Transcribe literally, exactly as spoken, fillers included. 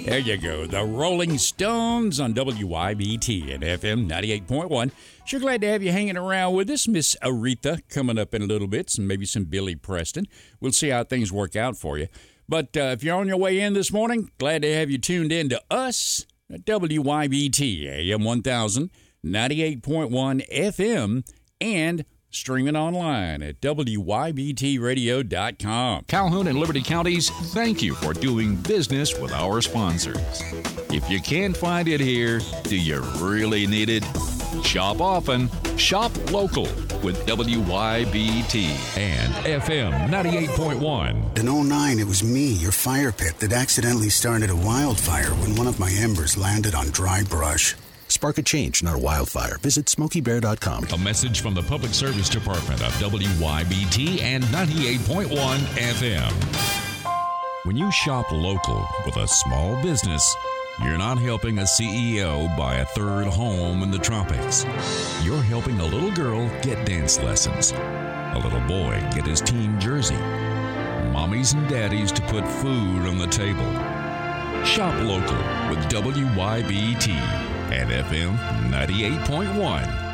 There you go. The Rolling Stones on W Y B T and F M ninety-eight point one. Sure glad to have you hanging around with us. Miss Aretha coming up in a little bit, and maybe some Billy Preston. We'll see how things work out for you. But uh, if you're on your way in this morning, glad to have you tuned in to us at W Y B T, A M one thousand, ninety-eight point one F M, and streaming online at W Y B T radio dot com. Calhoun and Liberty Counties, thank you for doing business with our sponsors. If you can't find it here, do you really need it? Shop often, shop local with W Y B T and F M ninety-eight point one. In oh nine, it was me, your fire pit, that accidentally started a wildfire when one of my embers landed on dry brush. Spark a change, not a wildfire. Visit smoky bear dot com. A message from the Public Service Department of W Y B T and ninety-eight point one F M. When you shop local with a small business, you're not helping a C E O buy a third home in the tropics. You're helping a little girl get dance lessons, a little boy get his team jersey, mommies and daddies to put food on the table. Shop local with W Y B T and F M ninety-eight point one.